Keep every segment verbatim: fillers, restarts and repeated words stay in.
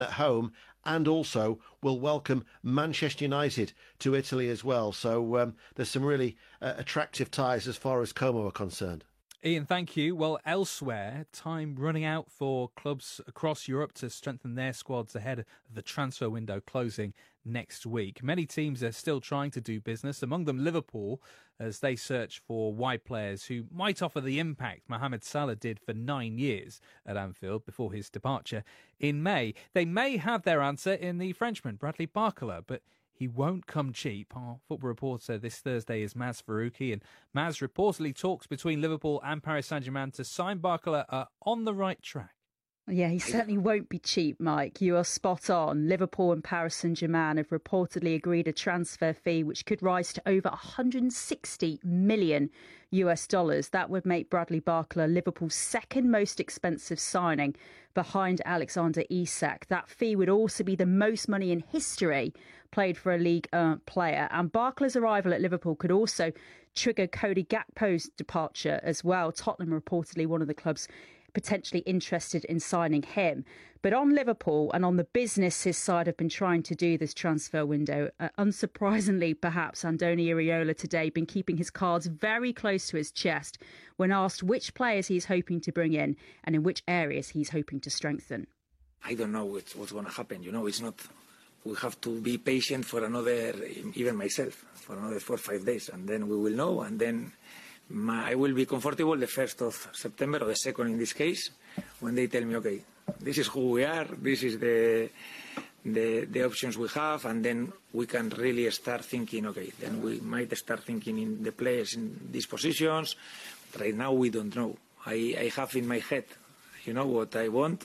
at home, and also will welcome Manchester United to Italy as well. So um, there's some really uh, attractive ties as far as Como are concerned. Ian, thank you. Well, elsewhere, time running out for clubs across Europe to strengthen their squads ahead of the transfer window closing next week. Many teams are still trying to do business, among them Liverpool, as they search for wide players who might offer the impact Mohamed Salah did for nine years at Anfield before his departure in May. They may have their answer in the Frenchman, Bradley Barcola, but he won't come cheap. Our football reporter this Thursday is Maz Faruqi, and Maz, reportedly talks between Liverpool and Paris Saint-Germain to sign Barcola are on the right track. Yeah, he certainly won't be cheap, Mike. You are spot on. Liverpool and Paris Saint-Germain have reportedly agreed a transfer fee which could rise to over one hundred sixty million U S dollars. That would make Bradley Barcola Liverpool's second most expensive signing behind Alexander Isak. That fee would also be the most money in history played for a Ligue one player. And Barcola's arrival at Liverpool could also trigger Cody Gakpo's departure as well. Tottenham reportedly one of the clubs potentially interested in signing him. But on Liverpool and on the business side have been trying to do this transfer window. Uh, unsurprisingly, perhaps, Andoni Iraola today been keeping his cards very close to his chest when asked which players he's hoping to bring in and in which areas he's hoping to strengthen. I don't know what's, what's going to happen. You know, it's not... We have to be patient for another, even myself, for another four or five days, and then we will know, and then My, I will be comfortable the first of September, or the second in this case, when they tell me, okay, this is who we are, this is the, the the options we have, and then we can really start thinking, okay, then we might start thinking in the players in these positions. Right now we don't know. I, I have in my head, you know, what I want.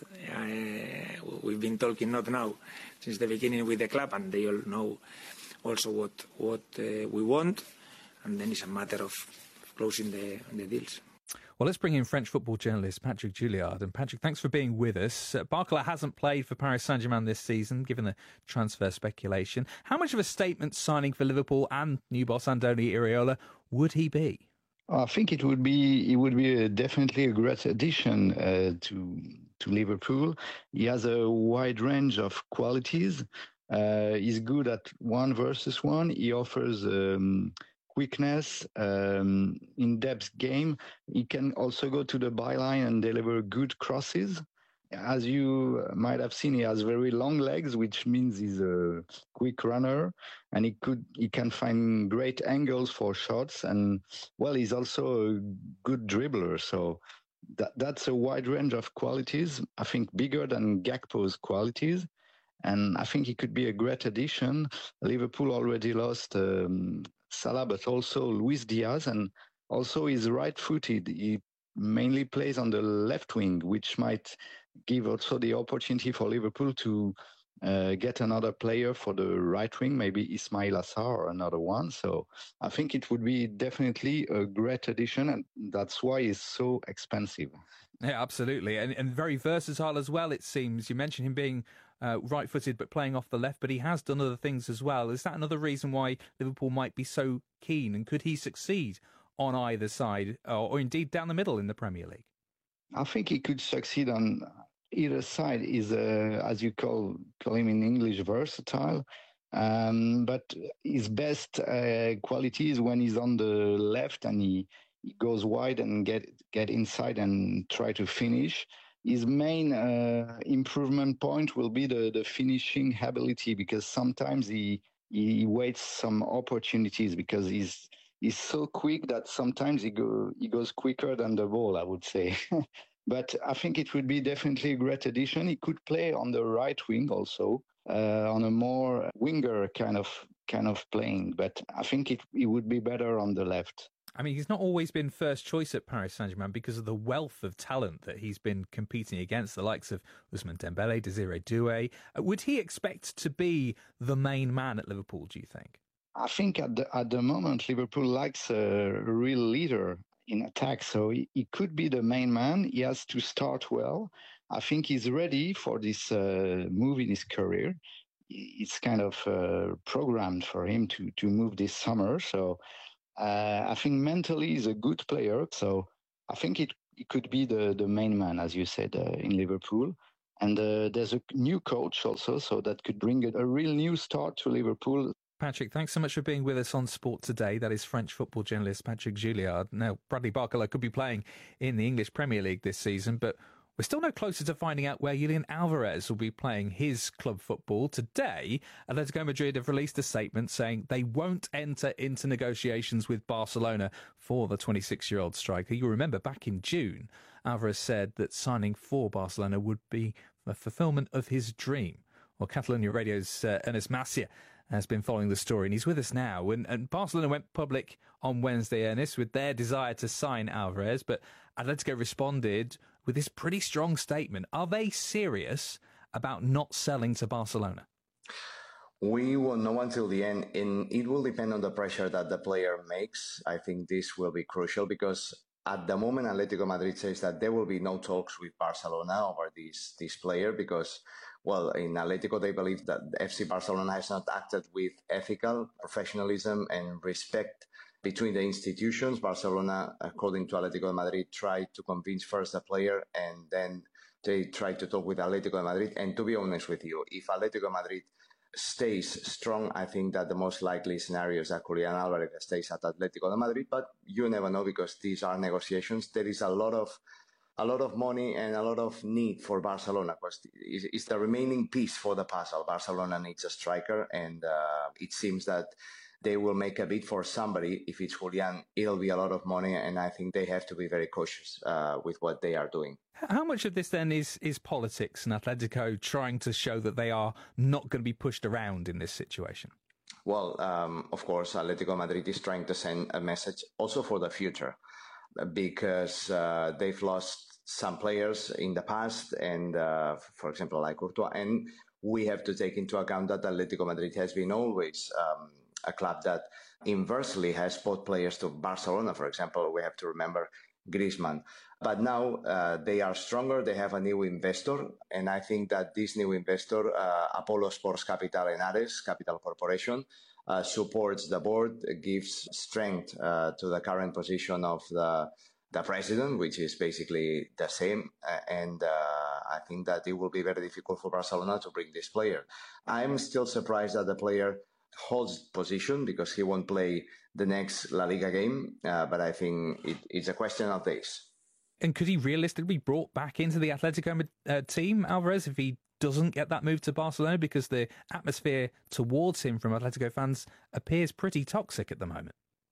I, we've been talking not now, since the beginning with the club, and they all know also what, what uh, we want, and then it's a matter of closing the, the deals. Well, let's bring in French football journalist Patrick Juillard. And Patrick, thanks for being with us. Uh, Barcola hasn't played for Paris Saint-Germain this season, given the transfer speculation. How much of a statement signing for Liverpool and new boss Andoni Iraola would he be? I think it would be it would be a, definitely a great addition uh, to to Liverpool. He has a wide range of qualities. Uh, he's good at one versus one. He offers Um, quickness, um, in-depth game. He can also go to the byline and deliver good crosses. As you might have seen, he has very long legs, which means he's a quick runner, and he could he can find great angles for shots. And well, he's also a good dribbler. So that that's a wide range of qualities. I think bigger than Gakpo's qualities. And I think he could be a great addition. Liverpool already lost Um, Salah, but also Luis Diaz, and also he's right-footed. He mainly plays on the left wing, which might give also the opportunity for Liverpool to uh, get another player for the right wing, maybe Ismail Assar or another one. So I think it would be definitely a great addition, and that's why it's so expensive. Yeah, absolutely. And, and very versatile as well, it seems. You mentioned him being uh, right-footed but playing off the left, but he has done other things as well. Is that another reason why Liverpool might be so keen? And could he succeed on either side, or, or indeed down the middle in the Premier League? I think he could succeed on either side. Is uh, as you call call him in English, versatile. Um, but his best uh, quality is when he's on the left and he, he goes wide and get get inside and try to finish. His main uh, improvement point will be the, the finishing ability, because sometimes he he waits some opportunities because he's he's so quick that sometimes he go he goes quicker than the ball, I would say. But I think it would be definitely a great addition. He could play on the right wing also, uh, on a more winger kind of kind of playing. But I think it, it would be better on the left. I mean, he's not always been first choice at Paris Saint-Germain because of the wealth of talent that he's been competing against, the likes of Ousmane Dembele, Desiré Doué. Uh, would he expect to be the main man at Liverpool, do you think? I think at the, at the moment, Liverpool lacks a real leader in attack, so he, he could be the main man. He has to start well. I think he's ready for this uh, move in his career. It's kind of uh, programmed for him to, to move this summer, so Uh, I think mentally he's a good player, so I think it, it could be the, the main man, as you said, uh, in Liverpool. And uh, there's a new coach also, so that could bring a, a real new start to Liverpool. Patrick, thanks so much for being with us on Sport Today. That is French football journalist Patrick Gilliard. Now, Bradley Barcola could be playing in the English Premier League this season, but we're still no closer to finding out where Julian Alvarez will be playing his club football. Today, Atletico Madrid have released a statement saying they won't enter into negotiations with Barcelona for the twenty-six-year-old striker. You'll remember back in June, Alvarez said that signing for Barcelona would be the fulfilment of his dream. Well, Catalonia Radio's uh, Ernest Macia has been following the story, and he's with us now. And, and Barcelona went public on Wednesday, Ernest, with their desire to sign Alvarez, but Atletico responded with this pretty strong statement. Are they serious about not selling to Barcelona? We will know until the end, and it will depend on the pressure that the player makes. I think this will be crucial because at the moment, Atletico Madrid says that there will be no talks with Barcelona over this, this player because, well, in Atletico, they believe that F C Barcelona has not acted with ethical professionalism and respect between the institutions. Barcelona, according to Atletico Madrid, tried to convince first the player and then they tried to talk with Atletico Madrid. And to be honest with you, if Atletico Madrid stays strong, I think that the most likely scenario is that Julian Alvarez stays at Atletico de Madrid, but you never know because these are negotiations. There is a lot of a lot of money and a lot of need for Barcelona because it's the remaining piece for the puzzle. Barcelona needs a striker, and uh, it seems that they will make a bid for somebody. If it's Julian, it'll be a lot of money, and I think they have to be very cautious uh, with what they are doing. How much of this then is, is politics and Atletico trying to show that they are not going to be pushed around in this situation? Well, um, of course, Atletico Madrid is trying to send a message also for the future because uh, they've lost some players in the past, and uh, for example, like Courtois, and we have to take into account that Atletico Madrid has been always um, a club that inversely has bought players to Barcelona. For example, we have to remember Griezmann. But now uh, they are stronger. They have a new investor. And I think that this new investor, uh, Apollo Sports Capital and Ares Capital Corporation, uh, supports the board, gives strength uh, to the current position of the, the president, which is basically the same. Uh, and uh, I think that it will be very difficult for Barcelona to bring this player. I'm still surprised that the player holds position because he won't play the next La Liga game, uh, but I think it, it's a question of days. And could he realistically be brought back into the Atletico uh, team, Alvarez, if he doesn't get that move to Barcelona? Because the atmosphere towards him from Atletico fans appears pretty toxic at the moment.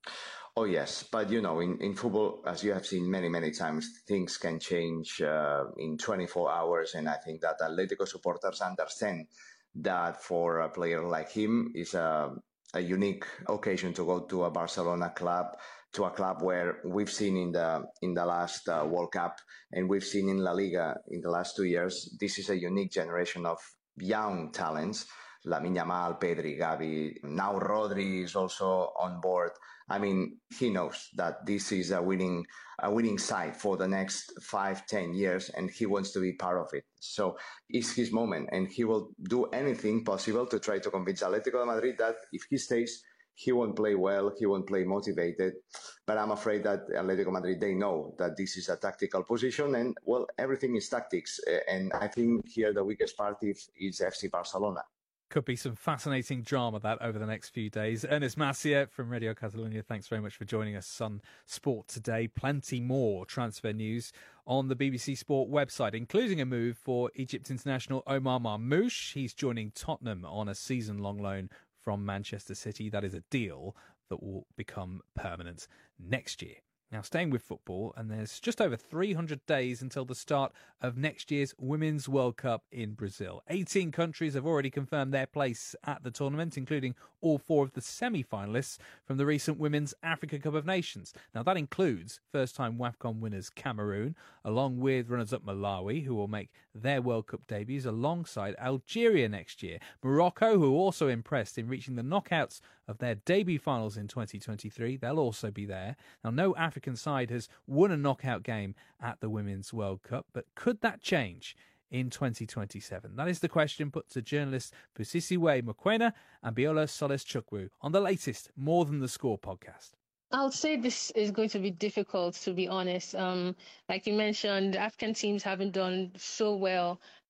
Oh, yes. But, you know, in, in football, as you have seen many, many times, things can change uh, in twenty-four hours. And I think that Atletico supporters understand that for a player like him is a, a unique occasion to go to a Barcelona club, to a club where we've seen in the in the last uh, World Cup and we've seen in La Liga in the last two years. This is a unique generation of young talents. Lamine Yamal, Pedri, Gavi, now Rodri is also on board. I mean, he knows that this is a winning a winning side for the next five, ten years, and he wants to be part of it. So it's his moment, and he will do anything possible to try to convince Atletico de Madrid that if he stays, he won't play well, he won't play motivated. But I'm afraid that Atletico Madrid, they know that this is a tactical position, and, well, everything is tactics. And I think here the weakest part is, is F C Barcelona. Could be some fascinating drama that over the next few days. Ernest Macia from Radio Catalonia, thanks very much for joining us on Sport Today. Plenty more transfer news on the B B C Sport website, including a move for Egypt international Omar Marmoush. He's joining Tottenham on a season-long loan from Manchester City. That is a deal that will become permanent next year. Now, staying with football, and there's just over three hundred days until the start of next year's Women's World Cup in Brazil. eighteen countries have already confirmed their place at the tournament, including all four of the semi-finalists from the recent Women's Africa Cup of Nations. Now, that includes first-time WAFCON winners Cameroon, along with runners-up Malawi, who will make their World Cup debuts alongside Algeria next year. Morocco, who also impressed in reaching the knockouts of their debut finals in twenty twenty-three, they'll also be there. Now, no African side has won a knockout game at the Women's World Cup, but could that change in twenty twenty-seven? That is the question put to journalists Busisiwe Mokoena and Biola Solis-Chukwu on the latest More Than the Score podcast. I'll say this is going to be difficult, to be honest. Um, like you mentioned, African teams haven't done so well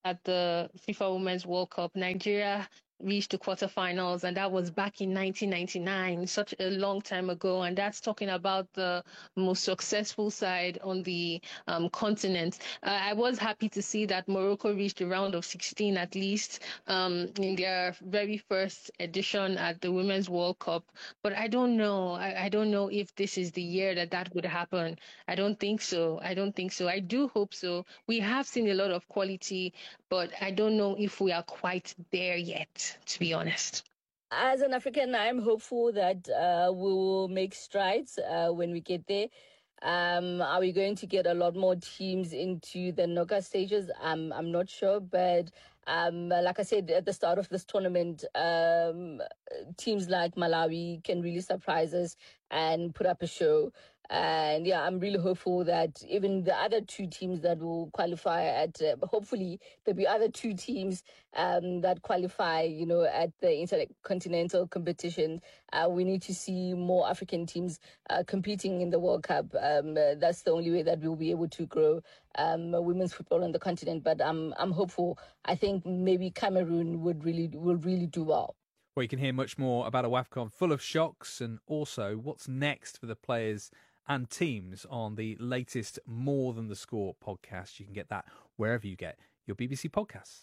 at the FIFA Women's World Cup. Nigeria reached the quarterfinals, and that was back in nineteen ninety-nine, such a long time ago. And that's talking about the most successful side on the um, continent. Uh, I was happy to see that Morocco reached the round of sixteen at least um, in their very first edition at the Women's World Cup. But I don't know. I, I don't know if this is the year that that would happen. I don't think so. I don't think so. I do hope so. We have seen a lot of quality, but I don't know if we are quite there yet, to be honest. As an African, I'm hopeful that uh, we will make strides uh, when we get there. Um, are we going to get a lot more teams into the knockout stages? Um, I'm not sure, but um, like I said at the start of this tournament, um, teams like Malawi can really surprise us and put up a show. And yeah, I'm really hopeful that even the other two teams that will qualify at, uh, hopefully there'll be other two teams um, that qualify, you know, at the intercontinental competition. Uh, we need to see more African teams uh, competing in the World Cup. Um, uh, that's the only way that we'll be able to grow um, women's football on the continent. But I'm I'm hopeful. I think maybe Cameroon would really will really do well. Well, you can hear much more about a WAFCON full of shocks and also what's next for the players and teams on the latest More Than the Score podcast. You can get that wherever you get your B B C podcasts.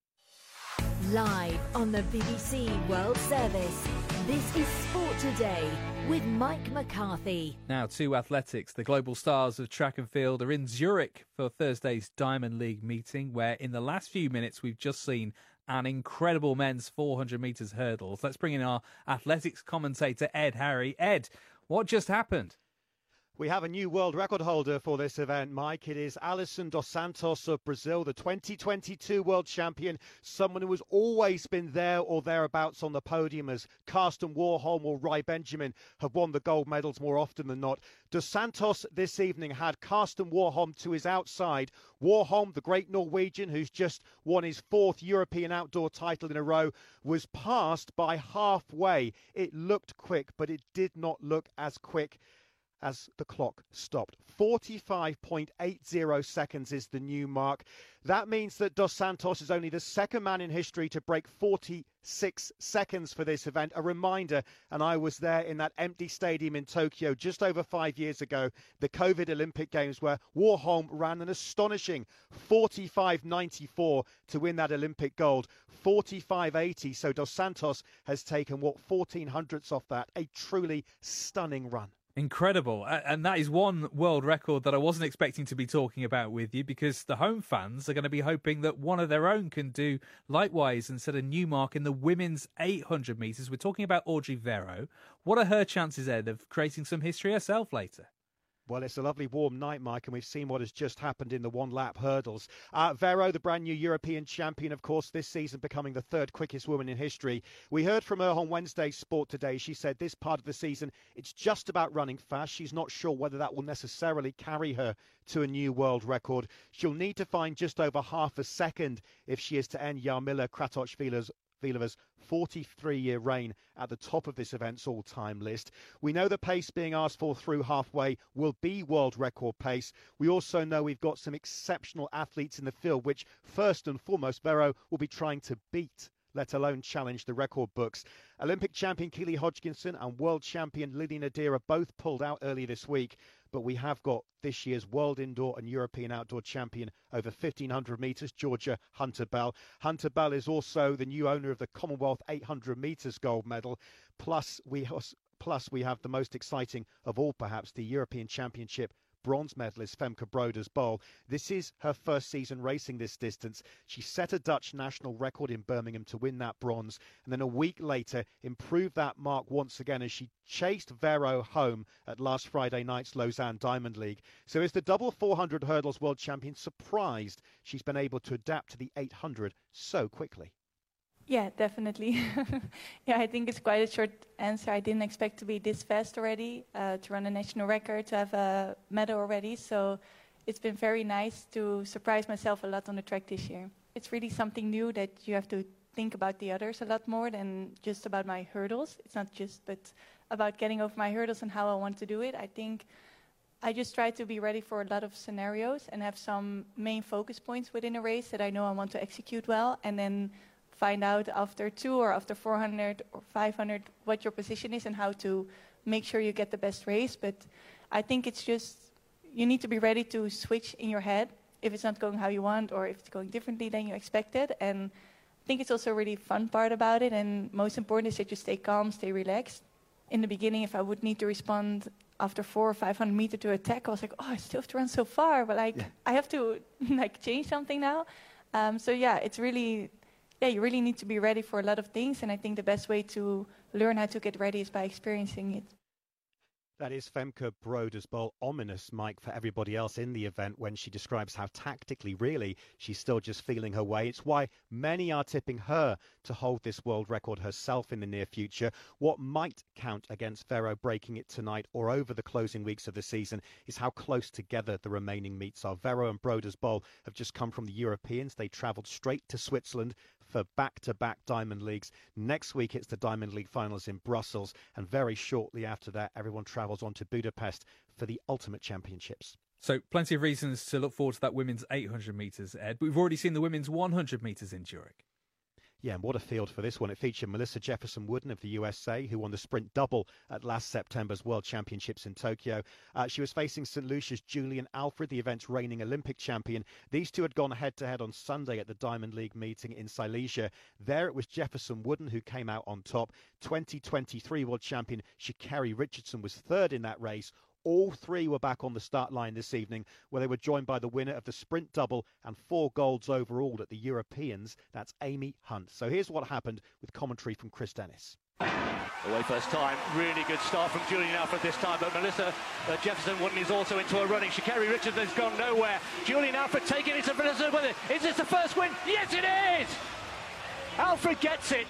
Live on the B B C World Service, this is Sport Today with Mike McCarthy. Now to athletics. The global stars of track and field are in Zurich for Thursday's Diamond League meeting, where in the last few minutes we've just seen an incredible men's four hundred metres hurdles. Let's bring in our athletics commentator, Ed Harry. Ed, what just happened? We have a new world record holder for this event, Mike. It is Alison dos Santos of Brazil, the twenty twenty-two world champion, someone who has always been there or thereabouts on the podium, as Karsten Warholm or Rai Benjamin have won the gold medals more often than not. Dos Santos this evening had Karsten Warholm to his outside. Warholm, the great Norwegian who's just won his fourth European outdoor title in a row, was passed by halfway. It looked quick, but it did not look as quick as the clock stopped. forty-five point eight zero seconds is the new mark. That means that Dos Santos is only the second man in history to break forty-six seconds for this event. A reminder, and I was there in that empty stadium in Tokyo just over five years ago, the COVID Olympic Games, where Warholm ran an astonishing forty-five ninety-four to win that Olympic gold. forty-five eighty, so Dos Santos has taken, what, fourteen hundredths off that. A truly stunning run. Incredible. And that is one world record that I wasn't expecting to be talking about with you, because the home fans are going to be hoping that one of their own can do likewise and set a new mark in the women's eight hundred metres. We're talking about Audrey Vero. What are her chances, Ed, of creating some history herself later? Well, it's a lovely warm night, Mike, and we've seen what has just happened in the one-lap hurdles. Uh, Vero, the brand new European champion, of course, this season becoming the third quickest woman in history. We heard from her on Wednesday's Sport Today. She said this part of the season, it's just about running fast. She's not sure whether that will necessarily carry her to a new world record. She'll need to find just over half a second if she is to end Jarmila Kratochvila's Vilova's forty-three-year reign at the top of this event's all-time list. We know the pace being asked for through halfway will be world record pace. We also know we've got some exceptional athletes in the field, which first and foremost Vero will be trying to beat, let alone challenge the record books. Olympic champion Keely Hodgkinson and world champion Lily Nadira both pulled out earlier this week, but we have got this year's world indoor and European outdoor champion over fifteen hundred metres, Georgia Hunter Bell. Hunter Bell is also the new owner of the Commonwealth eight hundred metres gold medal. Plus we, plus we have the most exciting of all, perhaps, the European Championship bronze medalist Femke Broders-Bol. This is her first season racing this distance. She set a Dutch national record in Birmingham to win that bronze, and then a week later improved that mark once again as she chased Vero home at last Friday night's Lausanne Diamond League. So is the double four hundred hurdles world champion surprised she's been able to adapt to the eight hundred so quickly? Yeah, definitely. Yeah, I think it's quite a short answer. I didn't expect to be this fast already, uh, to run a national record, to have a medal already. So it's been very nice to surprise myself a lot on the track this year. It's really something new that you have to think about the others a lot more than just about my hurdles. It's not just but about getting over my hurdles and how I want to do it. I think I just try to be ready for a lot of scenarios and have some main focus points within a race that I know I want to execute well, and then find out after two or after four hundred or five hundred what your position is and how to make sure you get the best race. But I think it's just, you need to be ready to switch in your head if it's not going how you want or if it's going differently than you expected. And I think it's also a really fun part about it, and most important is that you stay calm, stay relaxed. In the beginning, if I would need to respond after four or five hundred meters to attack, I was like, oh, I still have to run so far, but like, yeah. I have to like change something now. Um, so yeah, it's really, yeah, you really need to be ready for a lot of things, and I think the best way to learn how to get ready is by experiencing it. That is Femke Broders-Bol, ominous, Mike, for everybody else in the event when she describes how tactically, really, she's still just feeling her way. It's why many are tipping her to hold this world record herself in the near future. What might count against Vero breaking it tonight or over the closing weeks of the season is how close together the remaining meets are. Vero and Broders-Bol have just come from the Europeans. They travelled straight to Switzerland for back-to-back Diamond Leagues. Next week, it's the Diamond League finals in Brussels, and very shortly after that, everyone travels on to Budapest for the Ultimate Championships. So plenty of reasons to look forward to that women's eight hundred metres, Ed. But we've already seen the women's one hundred metres in Zurich. Yeah, and what a field for this one. It featured Melissa Jefferson-Wooden of the U S A, who won the sprint double at last September's World Championships in Tokyo. Uh, she was facing Saint Lucia's Julian Alfred, the event's reigning Olympic champion. These two had gone head-to-head on Sunday at the Diamond League meeting in Silesia. There it was Jefferson-Wooden who came out on top. twenty twenty-three World Champion Sha'Carri Richardson was third in that race. All three were back on the start line this evening, where they were joined by the winner of the sprint double and four golds overall at the Europeans. That's Amy Hunt. So here's what happened with commentary from Chris Dennis. Away first time, really good start from Julian Alfred this time, but Melissa uh, Jefferson-Wooden is also into a running. Sha'Carri Richardson has gone nowhere. Julian Alfred taking it to Melissa with it. Is this the first win? Yes, it is! Alfred gets it.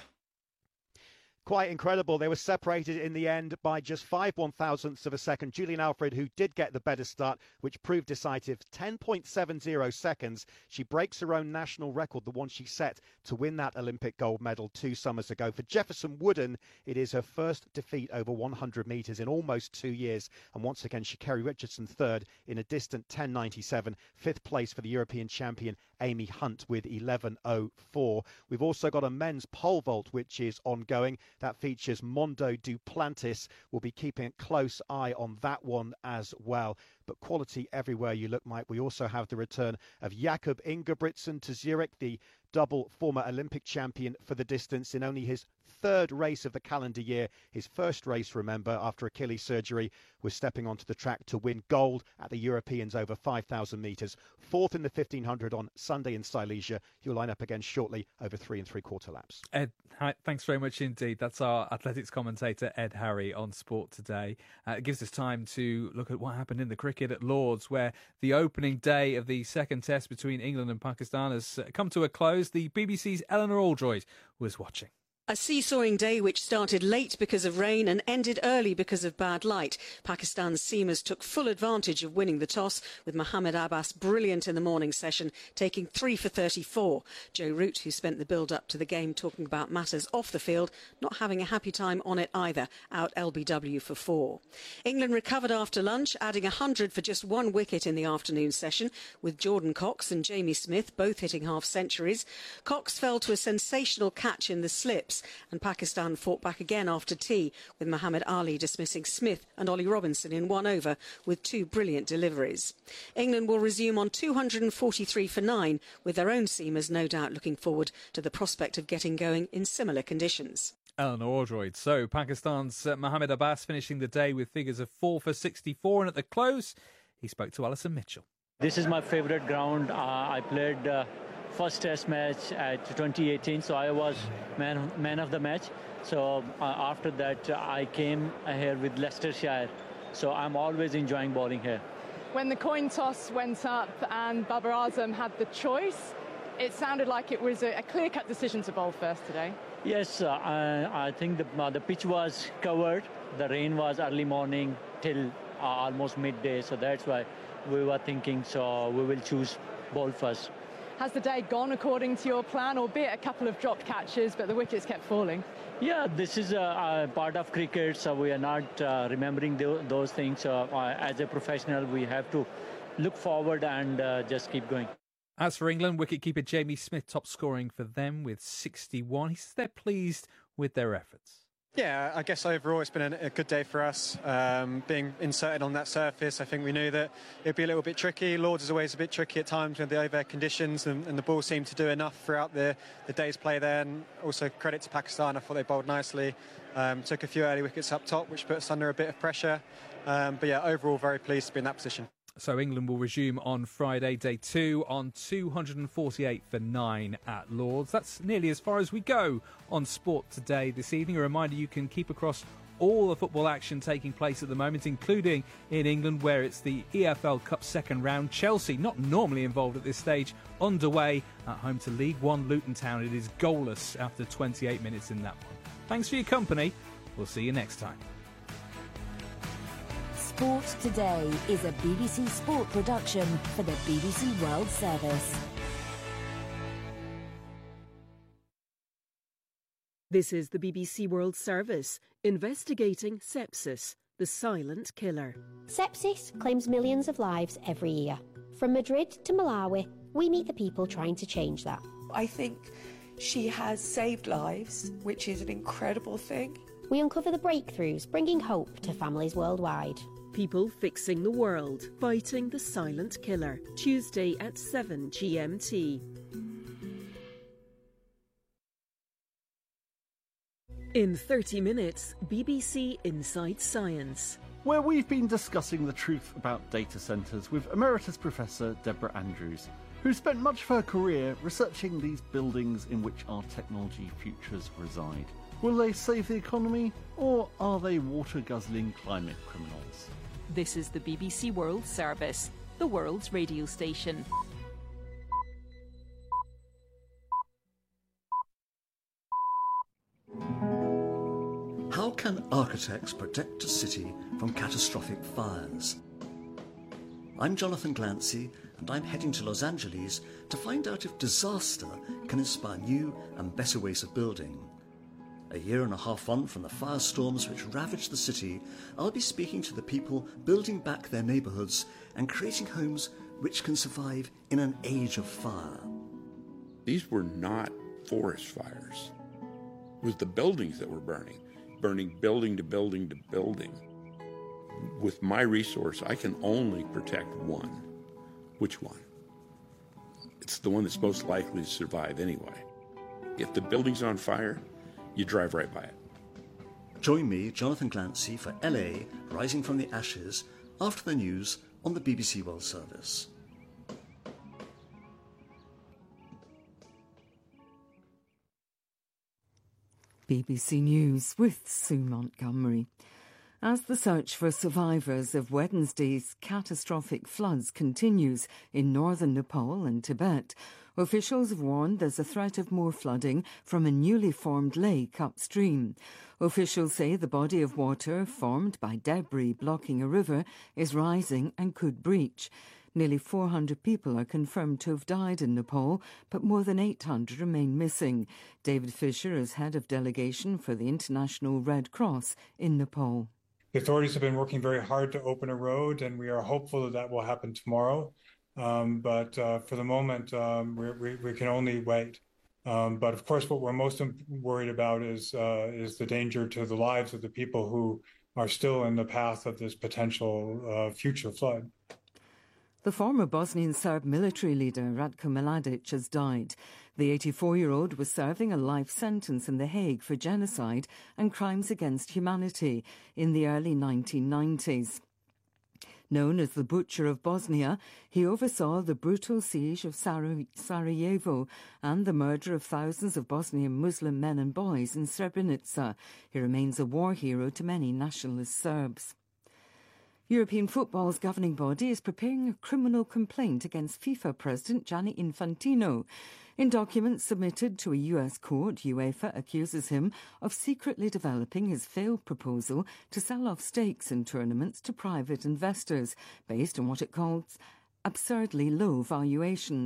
Quite incredible. They were separated in the end by just five one thousandths of a second. Julian Alfred, who did get the better start, which proved decisive, ten point seven zero seconds. She breaks her own national record, the one she set to win that Olympic gold medal two summers ago. For Jefferson-Wooden, it is her first defeat over one hundred metres in almost two years. And once again, Sha'Carri Richardson third in a distant ten ninety-seven. Fifth place for the European champion Amy Hunt with eleven oh four. We've also got a men's pole vault, which is ongoing. That features Mondo Duplantis. We'll be keeping a close eye on that one as well. But quality everywhere you look, Mike. We also have the return of Jakob Ingebrigtsen to Zurich, the double former Olympic champion for the distance in only his third race of the calendar year. His first race, remember, after Achilles surgery, was stepping onto the track to win gold at the Europeans over five thousand metres. Fourth in the fifteen hundred on Sunday in Silesia. He'll line up again shortly over three and three quarter laps. Ed, hi, thanks very much indeed. That's our athletics commentator, Ed Harry, on Sport Today. Uh, it gives us time to look at what happened in the cricket at Lords, where the opening day of the second test between England and Pakistan has come to a close. The B B C's Eleanor Aldroyd was watching. A seesawing day which started late because of rain and ended early because of bad light. Pakistan's seamers took full advantage of winning the toss, with Mohammad Abbas brilliant in the morning session, taking three for thirty-four. Joe Root, who spent the build-up to the game talking about matters off the field, not having a happy time on it either, out L B W for four. England recovered after lunch, adding one hundred for just one wicket in the afternoon session, with Jordan Cox and Jamie Smith both hitting half-centuries. Cox fell to a sensational catch in the slips, and Pakistan fought back again after tea, with Muhammad Ali dismissing Smith and Ollie Robinson in one over with two brilliant deliveries. England will resume on two hundred forty-three for nine, with their own seamers no doubt looking forward to the prospect of getting going in similar conditions. Eleanor Aldroyd. So Pakistan's uh, Mohammad Abbas finishing the day with figures of four for sixty-four, and at the close he spoke to Alison Mitchell. This is my favourite ground. Uh, I played uh, first test match at twenty eighteen, so I was man, man of the match. So uh, after that, uh, I came here with Leicestershire. So I'm always enjoying bowling here. When the coin toss went up and Babar Azam had the choice, it sounded like it was a, a clear-cut decision to bowl first today. Yes, uh, I, I think the, uh, the pitch was covered. The rain was early morning till uh, almost midday, so that's why we were thinking, so we will choose bowl first. has the day gone according to your plan, albeit a couple of dropped catches, but the wickets kept falling? Yeah, this is a, a part of cricket, so we are not uh, remembering the, those things. Uh, uh, as a professional, we have to look forward and uh, just keep going. As for England, wicketkeeper Jamie Smith top scoring for them with sixty-one. He says they're pleased with their efforts. Yeah, I guess overall it's been a, a good day for us. Um, being inserted on that surface, I think we knew that it'd be a little bit tricky. Lords is always a bit tricky at times with the over conditions, and, and the ball seemed to do enough throughout the, the day's play there. And also credit to Pakistan, I thought they bowled nicely. Um, took a few early wickets up top, which put us under a bit of pressure. Um, but yeah, overall very pleased to be in that position. So England will resume on Friday, day two, on two hundred forty-eight for nine at Lords. That's nearly as far as we go on Sport Today this evening. A reminder, you can keep across all the football action taking place at the moment, including in England, where it's the E F L Cup second round. Chelsea, not normally involved at this stage, underway at home to League One Luton Town. It is goalless after twenty-eight minutes in that one. Thanks for your company. We'll see you next time. Sport Today is a B B C Sport production for the B B C World Service. This is the B B C World Service, investigating sepsis, the silent killer. Sepsis claims millions of lives every year. From Madrid to Malawi, we meet the people trying to change that. I think she has saved lives, which is an incredible thing. We uncover the breakthroughs, bringing hope to families worldwide. People fixing the world, fighting the silent killer. Tuesday at seven G M T. In thirty minutes, B B C Inside Science, where we've been discussing the truth about data centres with Emeritus Professor Deborah Andrews, who spent much of her career researching these buildings in which our technology futures reside. Will they save the economy, or are they water-guzzling climate criminals? This is the B B C World Service, the world's radio station. How can architects protect a city from catastrophic fires? I'm Jonathan Glancy, and I'm heading to Los Angeles to find out if disaster can inspire new and better ways of building. A year and a half on from the firestorms which ravaged the city, I'll be speaking to the people building back their neighbourhoods and creating homes which can survive in an age of fire. These were not forest fires. It was the buildings that were burning, burning building to building to building. With my resource, I can only protect one. Which one? It's the one that's most likely to survive anyway. If the building's on fire, you drive right by it. Join me, Jonathan Glancy, for L A Rising from the Ashes after the news on the B B C World Service. B B C News with Sue Montgomery. As the search for survivors of Wednesday's catastrophic floods continues in northern Nepal and Tibet, officials have warned there's a threat of more flooding from a newly formed lake upstream. Officials say the body of water formed by debris blocking a river is rising and could breach. Nearly four hundred people are confirmed to have died in Nepal, but more than eight hundred remain missing. David Fisher is head of delegation for the International Red Cross in Nepal. The authorities have been working very hard to open a road, and we are hopeful that that will happen tomorrow. Um, but uh, for the moment, um, we, we, we can only wait. Um, but of course, what we're most worried about is uh, is the danger to the lives of the people who are still in the path of this potential uh, future flood. The former Bosnian Serb military leader Ratko Mladic has died. The eighty-four-year-old was serving a life sentence in The Hague for genocide and crimes against humanity in the early nineteen nineties. Known as the Butcher of Bosnia, he oversaw the brutal siege of Sarajevo and the murder of thousands of Bosnian Muslim men and boys in Srebrenica. He remains a war hero to many nationalist Serbs. European football's governing body is preparing a criminal complaint against FIFA President Gianni Infantino. In documents submitted to a U S court, UEFA accuses him of secretly developing his failed proposal to sell off stakes in tournaments to private investors, based on what it calls absurdly low valuations.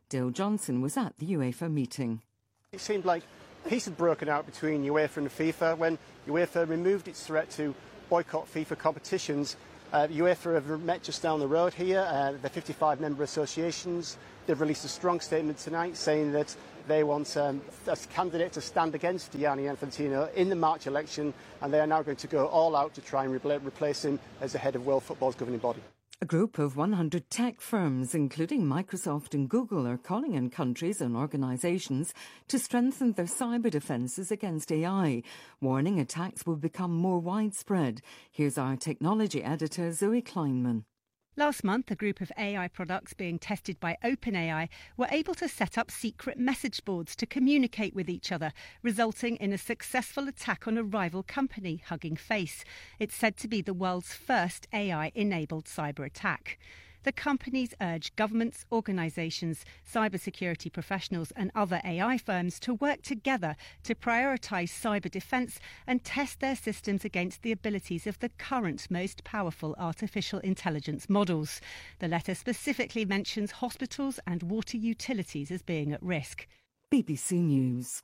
Dale Johnson was at the UEFA meeting. It seemed like peace had broken out between UEFA and FIFA when UEFA removed its threat to boycott FIFA competitions. Uh, UEFA have met just down the road here. Uh, the fifty-five member associations. They've released a strong statement tonight saying that they want um, a candidate to stand against Gianni Infantino in the March election, and they are now going to go all out to try and re- replace him as the head of world football's governing body. A group of one hundred tech firms, including Microsoft and Google, are calling on countries and organisations to strengthen their cyber defences against A I, warning attacks will become more widespread. Here's our technology editor, Zoe Kleinman. Last month, a group of A I products being tested by OpenAI were able to set up secret message boards to communicate with each other, resulting in a successful attack on a rival company, Hugging Face. It's said to be the world's first A I-enabled cyber attack. The companies urge governments, organisations, cybersecurity professionals and other A I firms to work together to prioritise cyber defence and test their systems against the abilities of the current most powerful artificial intelligence models. The letter specifically mentions hospitals and water utilities as being at risk. B B C News.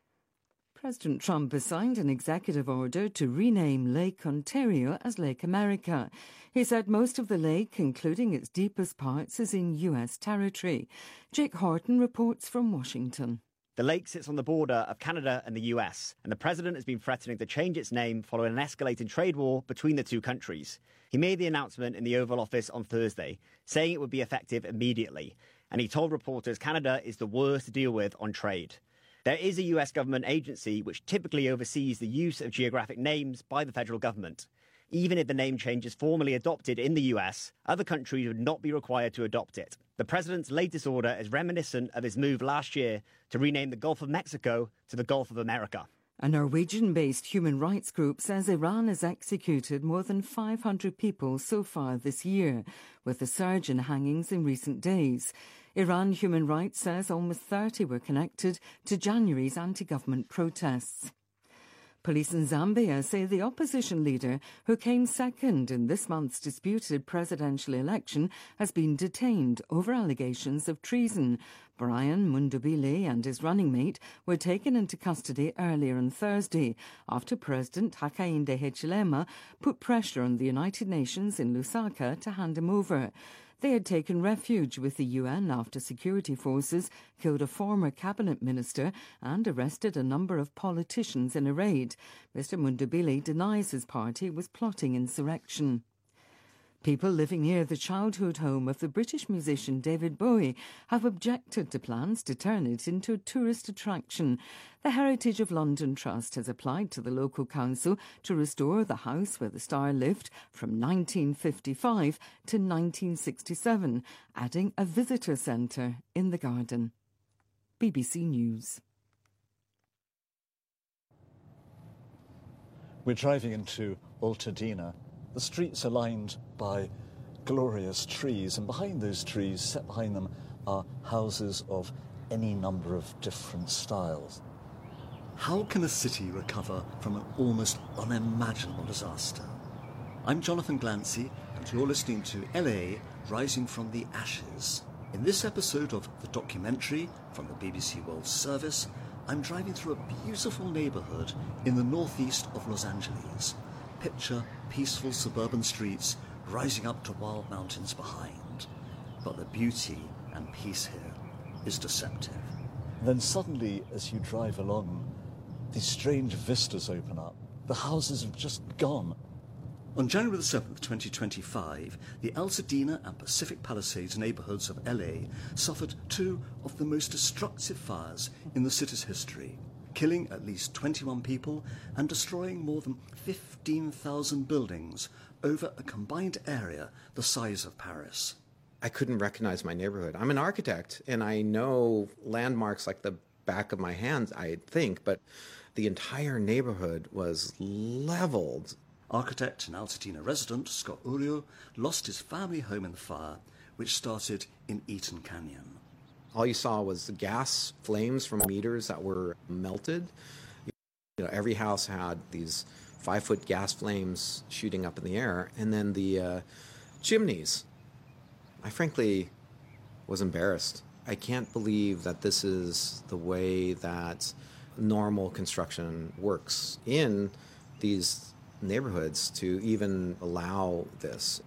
President Trump has signed an executive order to rename Lake Ontario as Lake America. He said most of the lake, including its deepest parts, is in U S territory. Jake Horton reports from Washington. The lake sits on the border of Canada and the U S, and the president has been threatening to change its name following an escalating trade war between the two countries. He made the announcement in the Oval Office on Thursday, saying it would be effective immediately, and he told reporters Canada is the worst to deal with on trade. There is a U S government agency which typically oversees the use of geographic names by the federal government. Even if the name change is formally adopted in the U S, other countries would not be required to adopt it. The president's latest order is reminiscent of his move last year to rename the Gulf of Mexico to the Gulf of America. A Norwegian-based human rights group says Iran has executed more than five hundred people so far this year, with a surge in hangings in recent days. Iran Human Rights says almost thirty were connected to January's anti-government protests. Police in Zambia say the opposition leader, who came second in this month's disputed presidential election, has been detained over allegations of treason. Brian Mundubile and his running mate were taken into custody earlier on Thursday after President Hakainde Hichilema put pressure on the United Nations in Lusaka to hand him over. They had taken refuge with the U N after security forces killed a former cabinet minister and arrested a number of politicians in a raid. Mister Mundubile denies his party was plotting insurrection. People living near the childhood home of the British musician David Bowie have objected to plans to turn it into a tourist attraction. The Heritage of London Trust has applied to the local council to restore the house where the star lived from nineteen fifty-five to nineteen sixty-seven, adding a visitor centre in the garden. B B C News. We're driving into Altadena. The streets are lined by glorious trees, and behind those trees, set behind them, are houses of any number of different styles. How can a city recover from an almost unimaginable disaster? I'm Jonathan Glancy, and you're listening to L A Rising from the Ashes. In this episode of the documentary from the B B C World Service, I'm driving through a beautiful neighbourhood in the northeast of Los Angeles. Picture peaceful suburban streets rising up to wild mountains behind. But the beauty and peace here is deceptive. Then suddenly, as you drive along, these strange vistas open up. The houses have just gone. On January the seventh, twenty twenty-five, the Altadena and Pacific Palisades neighbourhoods of L A suffered two of the most destructive fires in the city's history, killing at least twenty-one people and destroying more than fifteen thousand buildings over a combined area the size of Paris. I couldn't recognize my neighborhood. I'm an architect, and I know landmarks like the back of my hand, I think, but the entire neighborhood was leveled. Architect and Altadena resident Scott Urio lost his family home in the fire, which started in Eaton Canyon. All you saw was the gas flames from meters that were melted. You know, every house had these five-foot gas flames shooting up in the air, and then the uh, chimneys. I frankly was embarrassed. I can't believe that this is the way that normal construction works in these neighborhoods to even allow this.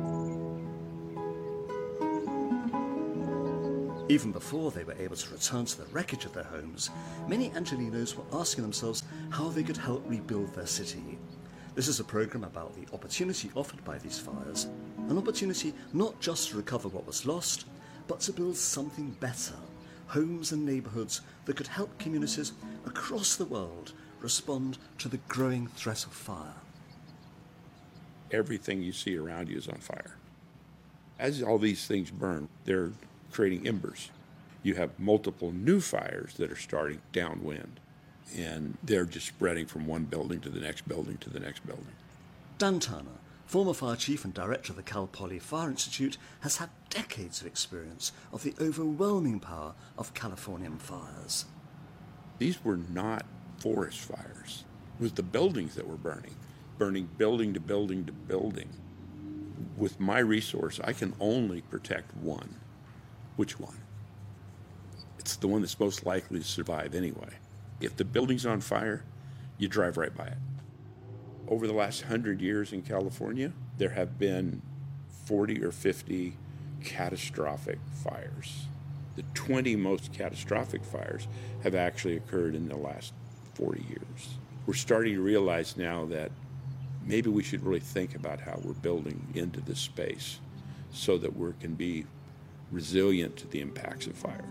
Even before they were able to return to the wreckage of their homes, many Angelenos were asking themselves how they could help rebuild their city. This is a programme about the opportunity offered by these fires, an opportunity not just to recover what was lost, but to build something better, homes and neighbourhoods that could help communities across the world respond to the growing threat of fire. Everything you see around you is on fire. As all these things burn, they're creating embers. You have multiple new fires that are starting downwind, and they're just spreading from one building to the next building to the next building. Dan Turner, former fire chief and director of the Cal Poly Fire Institute, has had decades of experience of the overwhelming power of Californian fires. These were not forest fires. It was the buildings that were burning, burning building to building to building. With my resource, I can only protect one. Which one? It's the one that's most likely to survive anyway. If the building's on fire, you drive right by it. Over the last hundred years in California, there have been forty or fifty catastrophic fires. The twenty most catastrophic fires have actually occurred in the last forty years. We're starting to realize now that maybe we should really think about how we're building into this space so that we can be resilient to the impacts of fire.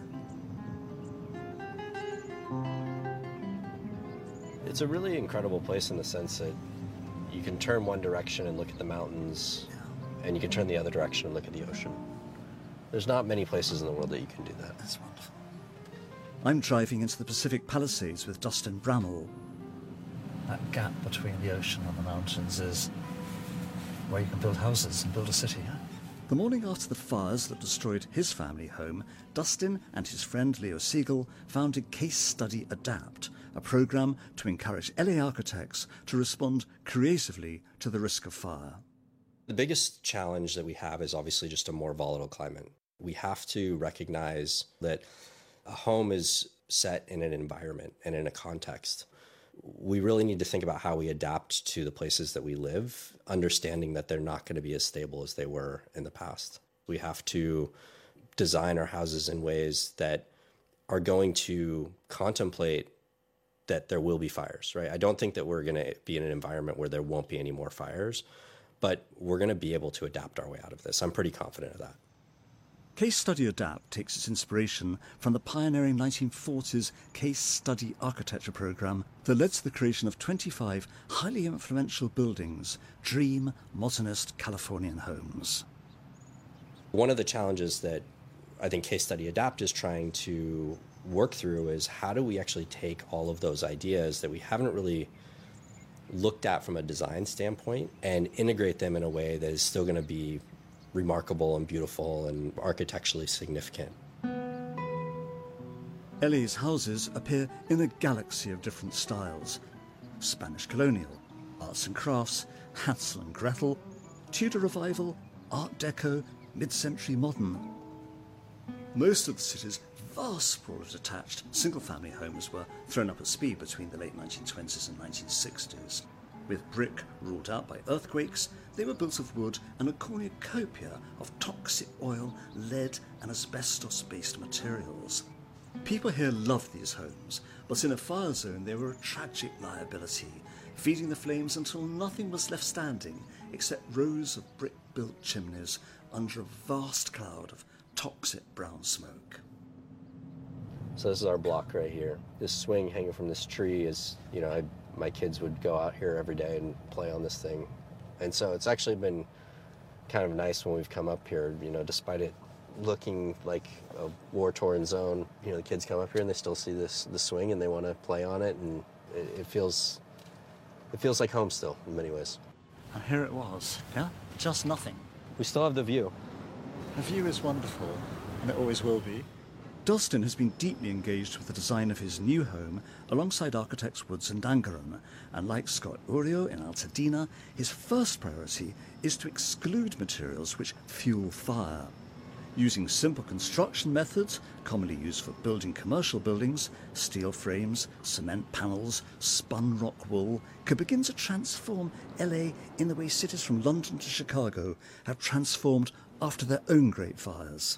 It's a really incredible place in the sense that you can turn one direction and look at the mountains, and you can turn the other direction and look at the ocean. There's not many places in the world that you can do that. That's wonderful. I'm driving into the Pacific Palisades with Dustin Bramall. That gap between the ocean and the mountains is where you can build houses and build a city, huh? The morning after the fires that destroyed his family home, Dustin and his friend Leo Siegel founded Case Study Adapt, a programme to encourage L A architects to respond creatively to the risk of fire. The biggest challenge that we have is obviously just a more volatile climate. We have to recognize that a home is set in an environment and in a context. We really need to think about how we adapt to the places that we live, understanding that they're not going to be as stable as they were in the past. We have to design our houses in ways that are going to contemplate that there will be fires, right? I don't think that we're going to be in an environment where there won't be any more fires, but we're going to be able to adapt our way out of this. I'm pretty confident of that. Case Study Adapt takes its inspiration from the pioneering nineteen forties Case Study Architecture programme that led to the creation of twenty-five highly influential buildings, dream, modernist Californian homes. One of the challenges that I think Case Study Adapt is trying to work through is how do we actually take all of those ideas that we haven't really looked at from a design standpoint and integrate them in a way that is still going to be remarkable and beautiful and architecturally significant. L A's houses appear in a galaxy of different styles. Spanish colonial, arts and crafts, Hansel and Gretel, Tudor revival, Art Deco, mid-century modern. Most of the city's vast sprawl of detached single-family homes were thrown up at speed between the late nineteen twenties and nineteen sixties. With brick ruled out by earthquakes, they were built of wood and a cornucopia of toxic oil, lead and asbestos-based materials. People here loved these homes, but in a fire zone they were a tragic liability, feeding the flames until nothing was left standing except rows of brick-built chimneys under a vast cloud of toxic brown smoke. So this is our block right here. This swing hanging from this tree is, you know, I, my kids would go out here every day and play on this thing. And so it's actually been kind of nice when we've come up here, you know, despite it looking like a war-torn zone, you know, the kids come up here and they still see this the swing and they want to play on it, and it, it feels it feels like home still in many ways. And here it was, yeah? Just nothing. We still have the view. The view is wonderful, and it always will be. Dustin has been deeply engaged with the design of his new home alongside architects Woods and Dangaron, and like Scott Urio in Altadena, his first priority is to exclude materials which fuel fire. Using simple construction methods, commonly used for building commercial buildings, steel frames, cement panels, spun rock wool, could begin to transform L A in the way cities from London to Chicago have transformed after their own great fires.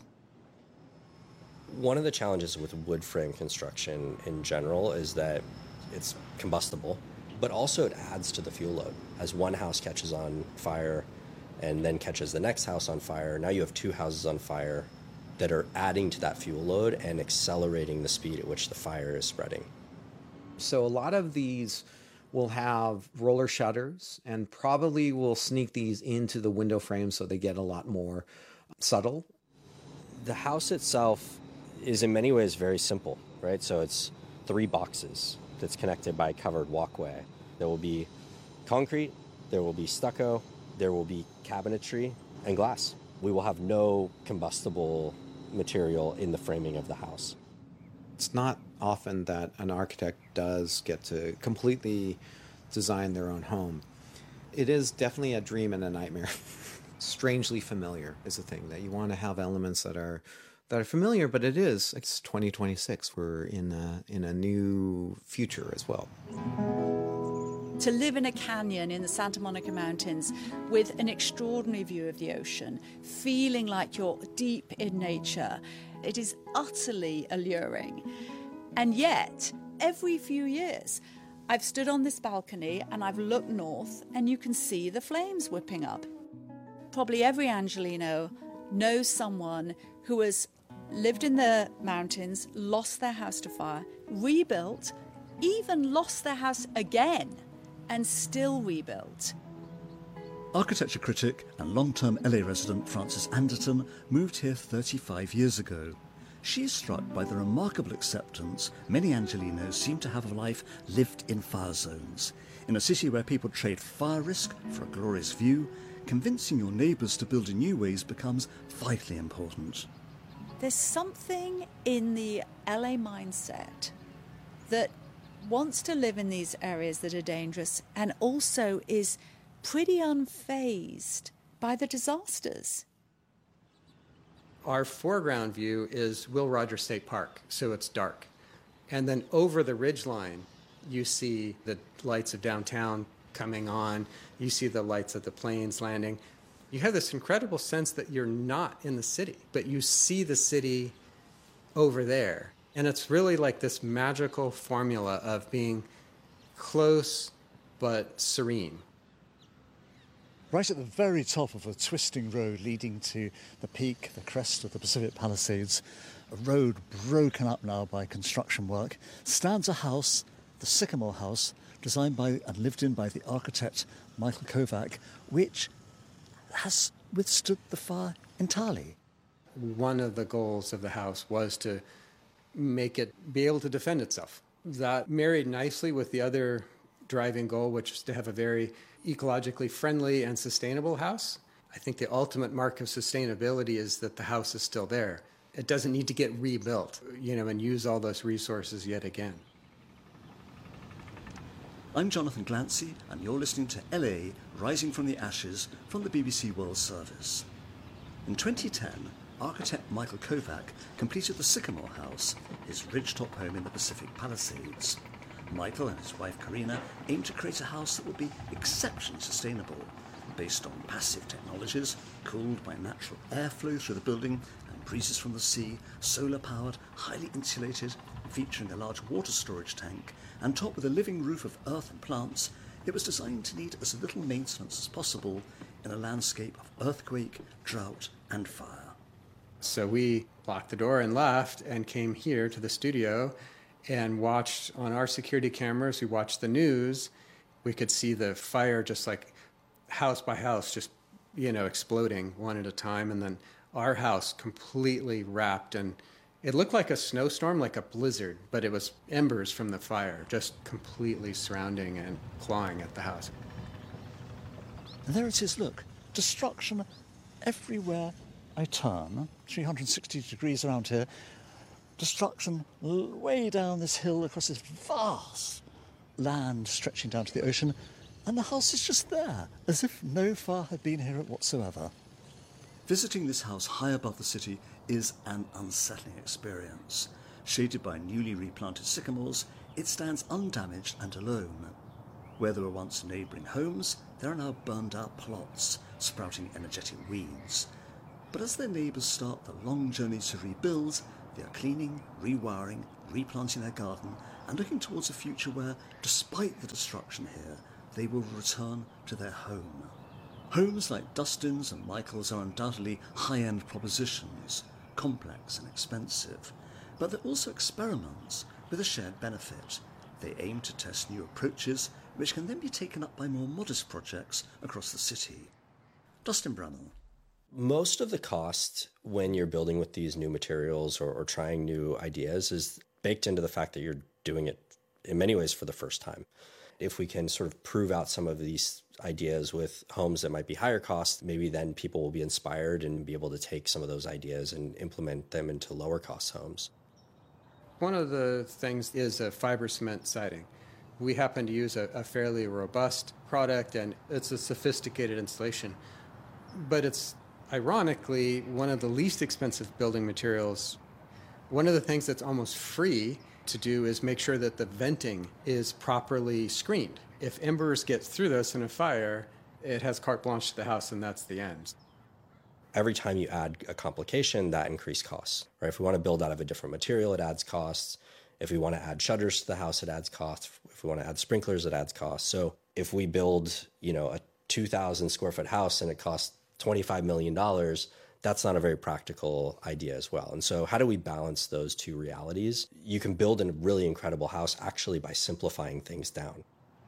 One of the challenges with wood frame construction in general is that it's combustible, but also it adds to the fuel load. As one house catches on fire and then catches the next house on fire, now you have two houses on fire that are adding to that fuel load and accelerating the speed at which the fire is spreading. So a lot of these will have roller shutters and probably will sneak these into the window frames so they get a lot more subtle. The house itself is in many ways very simple, right? So it's three boxes that's connected by a covered walkway. There will be concrete, there will be stucco, there will be cabinetry and glass. We will have no combustible material in the framing of the house. It's not often that an architect does get to completely design their own home. It is definitely a dream and a nightmare. Strangely familiar is the thing, that you want to have elements that are that are familiar, but it is. It's twenty twenty-six. We're in a, in a new future as well. To live in a canyon in the Santa Monica Mountains with an extraordinary view of the ocean, feeling like you're deep in nature, it is utterly alluring. And yet, every few years, I've stood on this balcony and I've looked north and you can see the flames whipping up. Probably every Angelino knows someone who has lived in the mountains, lost their house to fire, rebuilt, even lost their house again, and still rebuilt. Architecture critic and long-term L A resident Frances Anderton moved here thirty-five years ago. She is struck by the remarkable acceptance many Angelinos seem to have of life lived in fire zones. In a city where people trade fire risk for a glorious view, convincing your neighbours to build in new ways becomes vitally important. There's something in the L A mindset that wants to live in these areas that are dangerous and also is pretty unfazed by the disasters. Our foreground view is Will Rogers State Park, so it's dark. And then over the ridgeline, you see the lights of downtown coming on. You see the lights of the planes landing. You have this incredible sense that you're not in the city, but you see the city over there. And it's really like this magical formula of being close but serene. Right at the very top of a twisting road leading to the peak, the crest of the Pacific Palisades, a road broken up now by construction work, stands a house, the Sycamore House, designed by and lived in by the architect Michael Kovac, which has withstood the fire entirely. One of the goals of the house was to make it be able to defend itself. That married nicely with the other driving goal, which is to have a very ecologically friendly and sustainable house. I think the ultimate mark of sustainability is that the house is still there. It doesn't need to get rebuilt, you know, and use all those resources yet again. I'm Jonathan Glancy, and you're listening to L A Rising from the Ashes from the B B C World Service. In twenty ten, architect Michael Kovac completed the Sycamore House, his ridgetop home in the Pacific Palisades. Michael and his wife Karina aimed to create a house that would be exceptionally sustainable, based on passive technologies, cooled by natural airflow through the building and breezes from the sea, solar-powered, highly insulated, featuring a large water storage tank, and topped with a living roof of earth and plants. It was designed to need as little maintenance as possible in a landscape of earthquake, drought, and fire. So we locked the door and left and came here to the studio and watched on our security cameras. We watched the news. We could see the fire just like house by house, just, you know, exploding one at a time. And then our house completely wrapped, and it looked like a snowstorm, like a blizzard, but it was embers from the fire just completely surrounding and clawing at the house. And there it is, look, destruction everywhere I turn, three hundred sixty degrees around here, destruction way down this hill across this vast land stretching down to the ocean, and the house is just there, as if no fire had been here whatsoever. Visiting this house high above the city is an unsettling experience. Shaded by newly replanted sycamores, it stands undamaged and alone. Where there were once neighbouring homes, there are now burned-out plots, sprouting energetic weeds. But as their neighbours start the long journey to rebuild, they are cleaning, rewiring, replanting their garden, and looking towards a future where, despite the destruction here, they will return to their home. Homes like Dustin's and Michael's are undoubtedly high-end propositions, complex and expensive, but they're also experiments with a shared benefit. They aim to test new approaches, which can then be taken up by more modest projects across the city. Dustin Brannell. Most of the cost when you're building with these new materials or, or trying new ideas is baked into the fact that you're doing it in many ways for the first time. If we can sort of prove out some of these ideas with homes that might be higher cost, maybe then people will be inspired and be able to take some of those ideas and implement them into lower cost homes. One of the things is a fiber cement siding. We happen to use a, a fairly robust product, and it's a sophisticated installation. But it's ironically one of the least expensive building materials. One of the things that's almost free to do is make sure that the venting is properly screened. If embers get through this in a fire, it has carte blanche to the house, and that's the end. Every time you add a complication, that increases costs. Right? If we want to build out of a different material, it adds costs. If we want to add shutters to the house, it adds costs. If we want to add sprinklers, it adds costs. So if we build, you know, a two thousand square foot house and it costs twenty-five million dollars, that's not a very practical idea as well. And so how do we balance those two realities? You can build a really incredible house actually by simplifying things down.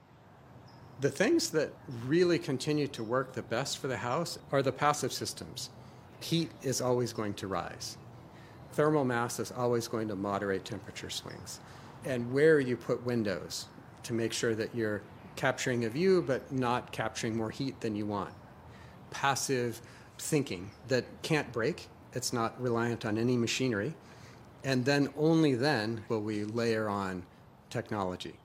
The things that really continue to work the best for the house are the passive systems. Heat is always going to rise. Thermal mass is always going to moderate temperature swings. And where you put windows to make sure that you're capturing a view but not capturing more heat than you want. Passive thinking that can't break. It's not reliant on any machinery. And then only then will we layer on technology.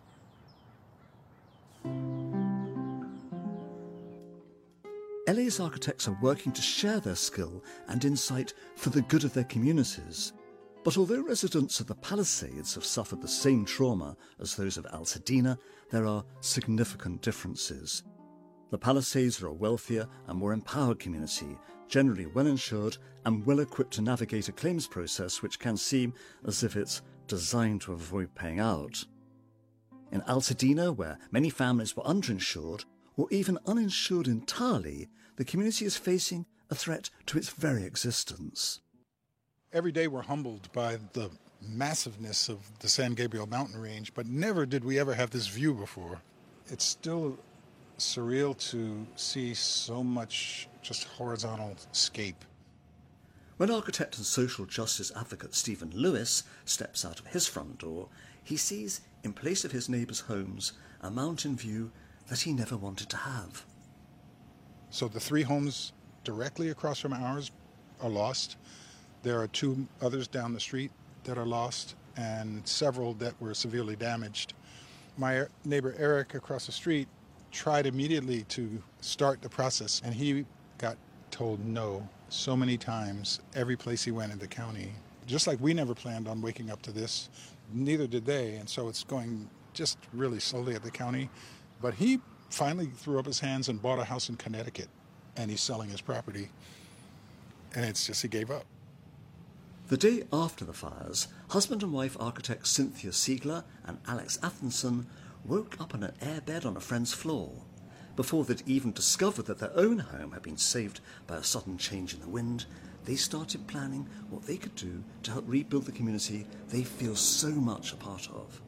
L A's architects are working to share their skill and insight for the good of their communities. But although residents of the Palisades have suffered the same trauma as those of Altadena, there are significant differences. The Palisades are a wealthier and more empowered community, generally well insured and well equipped to navigate a claims process which can seem as if it's designed to avoid paying out. In Altadena, where many families were underinsured or even uninsured entirely, the community is facing a threat to its very existence. Every day we're humbled by the massiveness of the San Gabriel mountain range, but never did we ever have this view before. It's still surreal to see so much just horizontal scape. When architect and social justice advocate Stephen Lewis steps out of his front door, he sees, in place of his neighbours' homes, a mountain view that he never wanted to have. So the three homes directly across from ours are lost. There are two others down the street that are lost and several that were severely damaged. My neighbor Eric across the street tried immediately to start the process, and he got told no so many times every place he went in the county. Just like we never planned on waking up to this, neither did they, and so it's going just really slowly at the county. But he finally threw up his hands and bought a house in Connecticut, and he's selling his property, and it's just he gave up. The day after the fires, husband and wife architects Cynthia Siegler and Alex Athenson woke up on an airbed on a friend's floor. Before they'd even discovered that their own home had been saved by a sudden change in the wind, they started planning what they could do to help rebuild the community they feel so much a part of.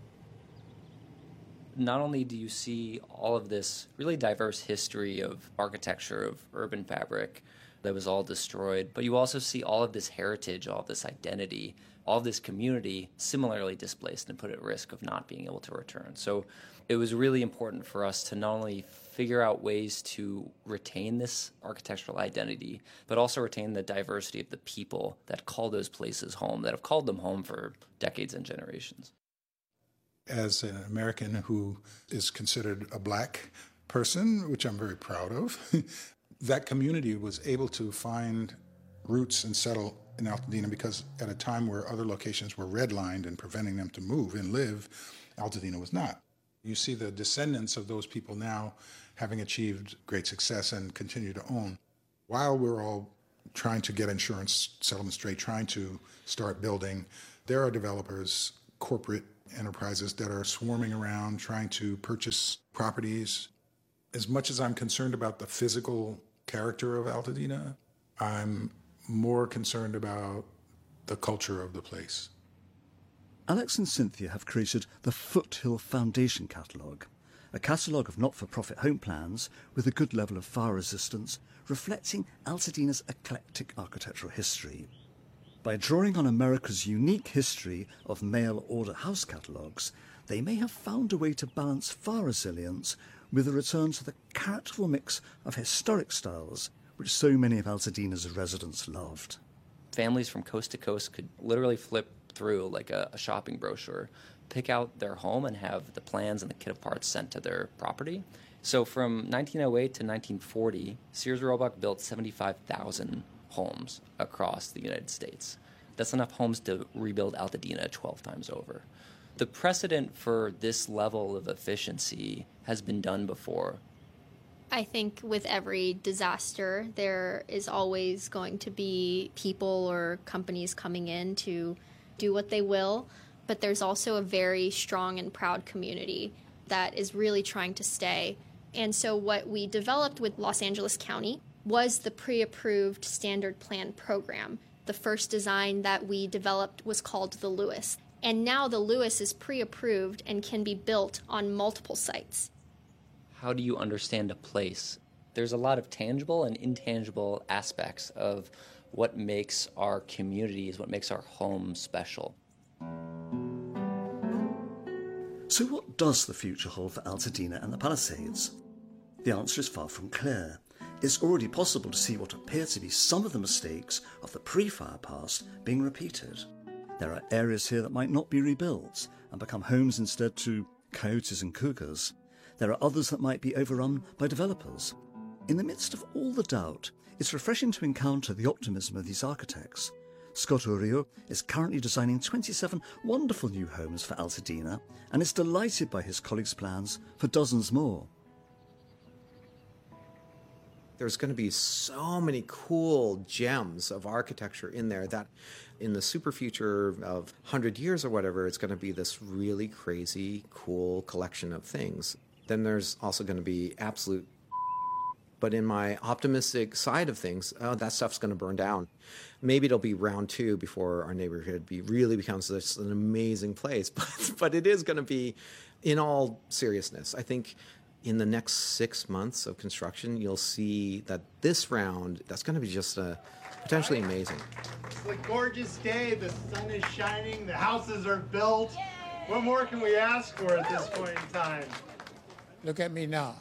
Not only do you see all of this really diverse history of architecture, of urban fabric that was all destroyed, but you also see all of this heritage, all of this identity, all of this community similarly displaced and put at risk of not being able to return. So it was really important for us to not only figure out ways to retain this architectural identity, but also retain the diversity of the people that call those places home, that have called them home for decades and generations. As an American who is considered a black person, which I'm very proud of, that community was able to find roots and settle in Altadena because at a time where other locations were redlined and preventing them to move and live, Altadena was not. You see the descendants of those people now having achieved great success and continue to own. While we're all trying to get insurance settlement straight, trying to start building, there are developers, corporate enterprises that are swarming around trying to purchase properties. As much as I'm concerned about the physical character of Altadena, I'm more concerned about the culture of the place. Alex and Cynthia have created the Foothill Foundation Catalogue, a catalogue of not-for-profit home plans with a good level of fire resistance, reflecting Altadena's eclectic architectural history. By drawing on America's unique history of mail-order house catalogues, they may have found a way to balance fire resilience with a return to the characterful mix of historic styles which so many of Altadena's residents loved. Families from coast to coast could literally flip through like a, a shopping brochure, pick out their home and have the plans and the kit of parts sent to their property. So from nineteen oh eight to nineteen forty, Sears Roebuck built seventy-five thousand homes across the United States. That's enough homes to rebuild Altadena twelve times over. The precedent for this level of efficiency has been done before. I think with every disaster, there is always going to be people or companies coming in to do what they will, but there's also a very strong and proud community that is really trying to stay. And so what we developed with Los Angeles County was the pre-approved standard plan program. The first design that we developed was called the Lewis. And now the Lewis is pre-approved and can be built on multiple sites. How do you understand a place? There's a lot of tangible and intangible aspects of what makes our communities, what makes our homes special. So what does the future hold for Altadena and the Palisades? The answer is far from clear. It's already possible to see what appear to be some of the mistakes of the pre-fire past being repeated. There are areas here that might not be rebuilt and become homes instead to coyotes and cougars. There are others that might be overrun by developers. In the midst of all the doubt, it's refreshing to encounter the optimism of these architects. Scott Urio is currently designing twenty-seven wonderful new homes for Altadena and is delighted by his colleagues' plans for dozens more. There's going to be so many cool gems of architecture in there that in the super future of one hundred years or whatever, it's going to be this really crazy, cool collection of things. Then there's also going to be absolute. But in my optimistic side of things, oh, that stuff's going to burn down. Maybe it'll be round two before our neighborhood be, really becomes this an amazing place. But, but it is going to be, in all seriousness, I think in the next six months of construction, you'll see that this round, that's going to be just a, potentially amazing. It's a gorgeous day. The sun is shining. The houses are built. What more can we ask for at this point in time? Look at me now.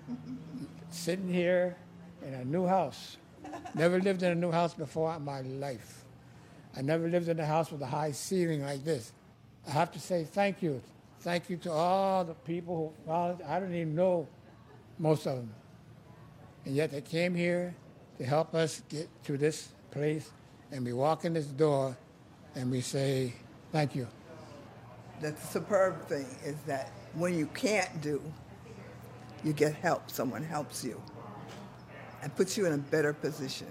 Sitting here in a new house. Never lived in a new house before in my life. I never lived in a house with a high ceiling like this. I have to say thank you. Thank you to all the people who, well, I don't even know most of them. And yet they came here to help us get to this place, and we walk in this door and we say thank you. The superb thing is that when you can't do, you get help. Someone helps you and puts you in a better position.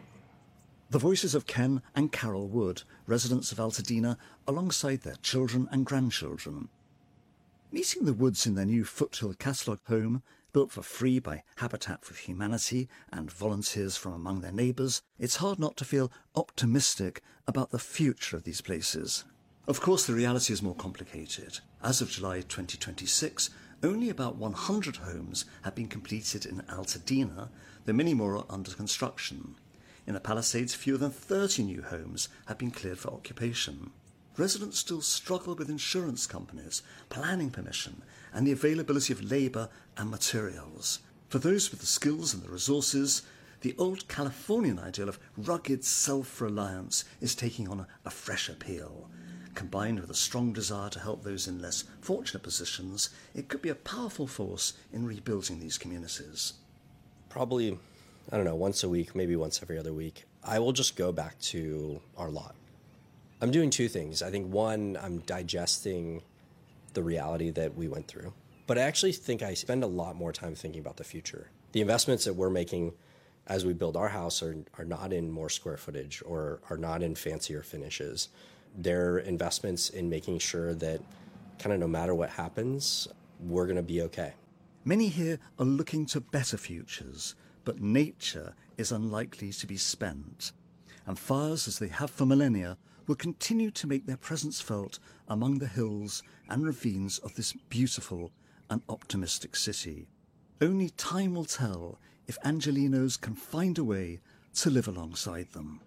The voices of Ken and Carol Wood, residents of Altadena, alongside their children and grandchildren. Meeting the Woods in their new Foothill Catalogue home, built for free by Habitat for Humanity and volunteers from among their neighbours, it's hard not to feel optimistic about the future of these places. Of course, the reality is more complicated. As of July twenty twenty-six, only about one hundred homes have been completed in Altadena, though many more are under construction. In the Palisades, fewer than thirty new homes have been cleared for occupation. Residents still struggle with insurance companies, planning permission, and the availability of labour and materials. For those with the skills and the resources, the old Californian ideal of rugged self-reliance is taking on a, a fresh appeal. Combined with a strong desire to help those in less fortunate positions, it could be a powerful force in rebuilding these communities. Probably I don't know, once a week, maybe once every other week, I will just go back to our lot. I'm doing two things. I think one, I'm digesting the reality that we went through. But I actually think I spend a lot more time thinking about the future. The investments that we're making as we build our house are, are not in more square footage or are not in fancier finishes. They're investments in making sure that kind of no matter what happens, we're going to be okay. Many here are looking to better futures, but nature is unlikely to be spent. And fires, as they have for millennia, will continue to make their presence felt among the hills and ravines of this beautiful and optimistic city. Only time will tell if Angelenos can find a way to live alongside them.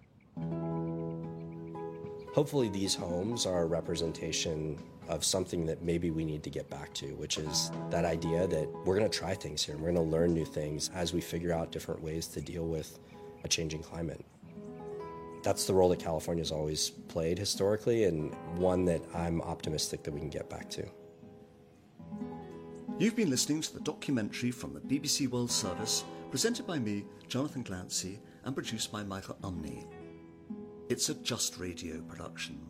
Hopefully these homes are a representation of something that maybe we need to get back to, which is that idea that we're going to try things here and we're going to learn new things as we figure out different ways to deal with a changing climate. That's the role that California's always played historically, and one that I'm optimistic that we can get back to. You've been listening to the documentary from the B B C World Service, presented by me, Jonathan Glancy, and produced by Michael Umney. It's a Just Radio production.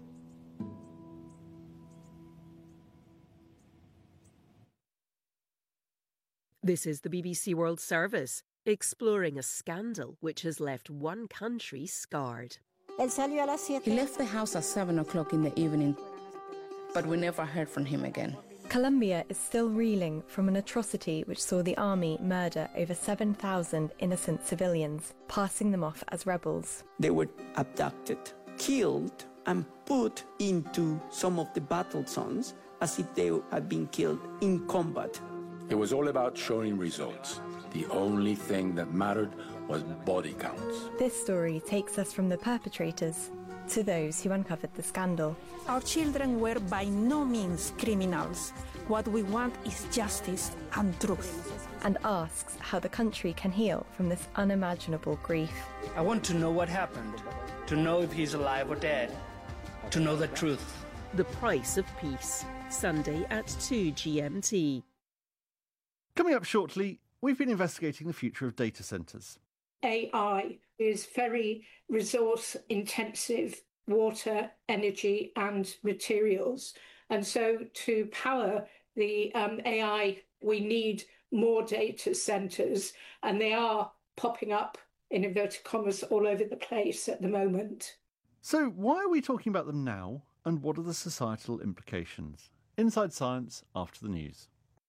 This is the B B C World Service, exploring a scandal which has left one country scarred. He left the house at seven o'clock in the evening, but we never heard from him again. Colombia is still reeling from an atrocity which saw the army murder over seven thousand innocent civilians, passing them off as rebels. They were abducted, killed, and put into some of the battle zones as if they had been killed in combat. It was all about showing results. The only thing that mattered was body counts. This story takes us from the perpetrators to those who uncovered the scandal. Our children were by no means criminals. What we want is justice and truth. And asks how the country can heal from this unimaginable grief. I want to know what happened, to know if he's alive or dead, to know the truth. The Price of Peace, Sunday at two G M T. Coming up shortly, we've been investigating the future of data centres. A I is very resource intensive, water, energy and materials. And so to power the um, A I, we need more data centres, and they are popping up, in inverted commas, all over the place at the moment. So why are we talking about them now, and what are the societal implications? Inside Science after the news.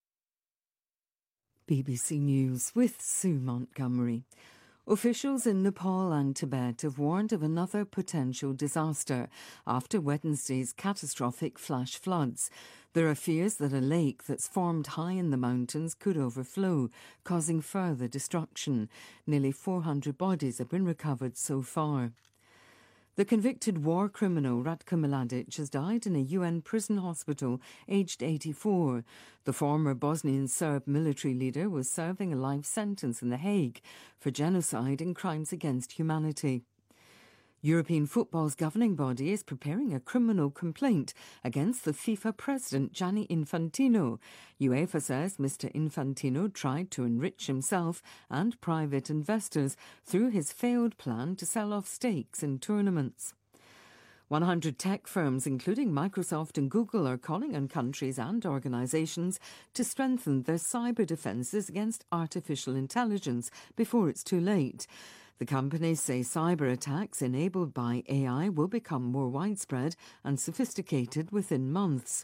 B B C News with Sue Montgomery. Officials in Nepal and Tibet have warned of another potential disaster after Wednesday's catastrophic flash floods. There are fears that a lake that's formed high in the mountains could overflow, causing further destruction. Nearly four hundred bodies have been recovered so far. The convicted war criminal Ratko Mladic has died in a U N prison hospital, aged eighty-four. The former Bosnian Serb military leader was serving a life sentence in The Hague for genocide and crimes against humanity. European football's governing body is preparing a criminal complaint against the FIFA president Gianni Infantino. UEFA says Mister Infantino tried to enrich himself and private investors through his failed plan to sell off stakes in tournaments. one hundred tech firms, including Microsoft and Google, are calling on countries and organisations to strengthen their cyber defences against artificial intelligence before it's too late. The companies say cyber attacks enabled by A I will become more widespread and sophisticated within months.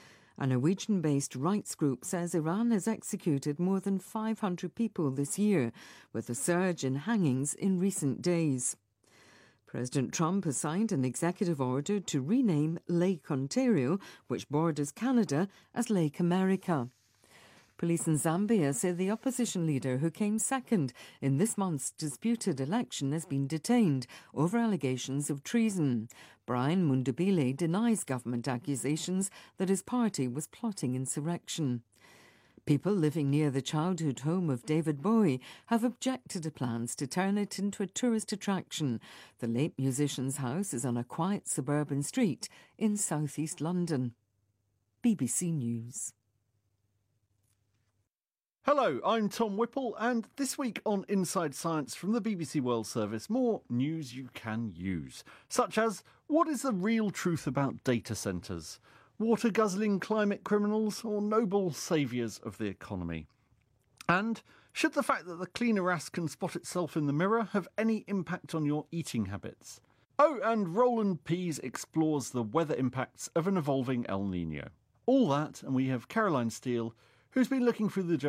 A Norwegian-based rights group says Iran has executed more than five hundred people this year, with a surge in hangings in recent days. President Trump has signed an executive order to rename Lake Ontario, which borders Canada, as Lake America. Police in Zambia say the opposition leader who came second in this month's disputed election has been detained over allegations of treason. Brian Mundubile denies government accusations that his party was plotting insurrection. People living near the childhood home of David Bowie have objected to plans to turn it into a tourist attraction. The late musician's house is on a quiet suburban street in southeast London. B B C News. Hello, I'm Tom Whipple, and this week on Inside Science from the B B C World Service, more news you can use, such as what is the real truth about data centres, water-guzzling climate criminals, or noble saviours of the economy? And should the fact that the cleaner ass can spot itself in the mirror have any impact on your eating habits? Oh, and Roland Pease explores the weather impacts of an evolving El Niño. All that, and we have Caroline Steele, who's been looking through the